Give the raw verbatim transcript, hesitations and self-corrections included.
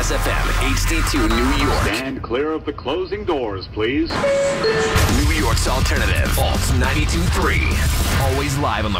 S F M, H D two New York. Stand clear of the closing doors, please. New York's alternative, Alt ninety-two point three. Always live on the